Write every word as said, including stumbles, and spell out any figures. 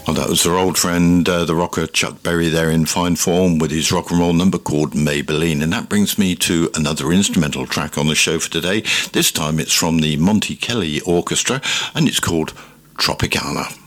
Well, that was our old friend, uh, the rocker Chuck Berry, there in fine form with his rock and roll number called Maybelline. And that brings me to another instrumental track on the show for today. This time it's from the Monte Kelly Orchestra and it's called Tropicana.